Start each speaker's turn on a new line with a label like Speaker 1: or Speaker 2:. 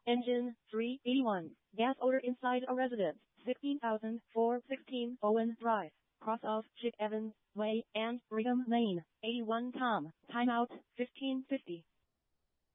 Speaker 1: Engine 381. Gas odor inside a residence. 16,416 Owen Drive. Cross of Chick Evans Way and Brigham Lane. 81 Tom. Timeout 1550.